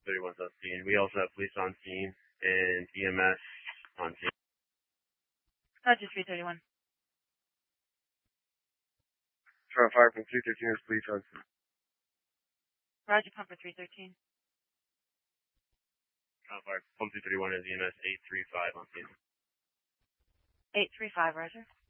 31's on scene. We also have police on scene and EMS on scene. Roger, 331. Front fire from 313 is police on scene. Roger, pumper 313. Front fire from 231 is EMS 835 on scene. 835, Roger.